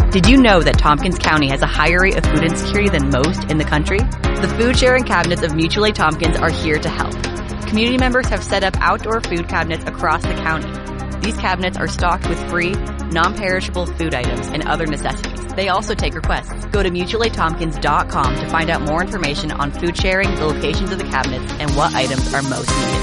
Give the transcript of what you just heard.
Did you know that Tompkins County has a higher rate of food insecurity than most in the country? The food sharing cabinets of Mutual Aid Tompkins are here to help. Community members have set up outdoor food cabinets across the county. These cabinets are stocked with free, non-perishable food items and other necessities. They also take requests. Go to mutualaidtompkins.com to find out more information on food sharing, the locations of the cabinets, and what items are most needed.